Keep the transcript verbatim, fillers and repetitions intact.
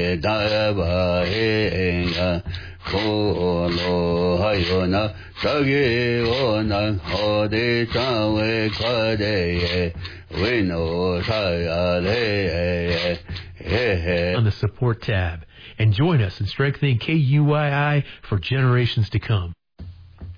daba he ko lo hayona sage ona hode tawe kade we no sayale on the support tab and join us in strengthening K U I I for generations to come.